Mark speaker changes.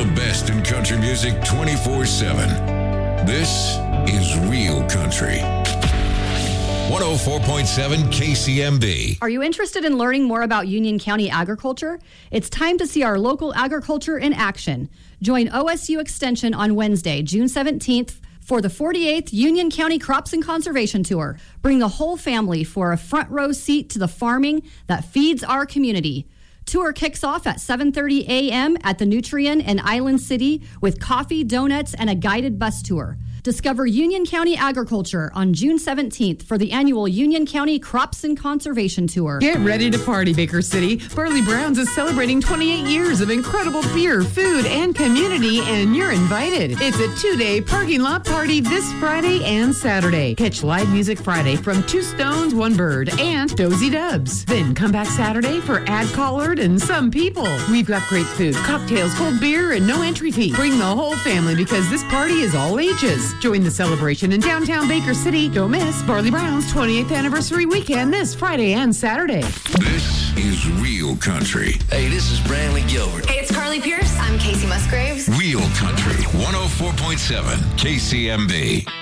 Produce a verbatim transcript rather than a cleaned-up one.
Speaker 1: The best in country music twenty-four seven. This is Real Country. one oh four point seven K C M B.
Speaker 2: Are you interested in learning more about Union County agriculture? It's time to see our local agriculture in action. Join O S U Extension on Wednesday, June seventeenth, for the forty-eighth Union County Crops and Conservation Tour. Bring the whole family for a front row seat to the farming that feeds our community. Tour kicks off at seven thirty a.m. at the Nutrien in Island City with coffee, donuts, and a guided bus tour. Discover Union County agriculture on June seventeenth for the annual Union County Crops and Conservation Tour.
Speaker 3: Get ready to party, Baker City. Burley Browns is celebrating twenty-eight years of incredible beer, food, and community, and you're invited. It's a two-day parking lot party this Friday and Saturday. Catch live music Friday from Two Stones, One Bird, and Dozy Dubs. Then come back Saturday for Ad Collard and Some People. We've got great food, cocktails, cold beer, and no entry fee. Bring the whole family because this party is all ages. Join the celebration in downtown Baker City. Don't miss Barley Brown's twenty-eighth anniversary weekend this Friday and Saturday.
Speaker 1: This is Real Country.
Speaker 4: Hey, this is Brantley Gilbert.
Speaker 5: Hey, it's Carly Pierce. I'm Casey Musgraves.
Speaker 1: Real Country, one oh four point seven K C M B.